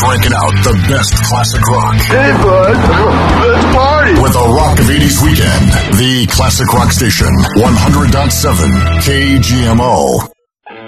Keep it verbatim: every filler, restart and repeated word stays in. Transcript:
cranking out the best classic rock. Hey, bud, let's party. With a Rock of eighties weekend, the classic rock station, one hundred point seven K G M O.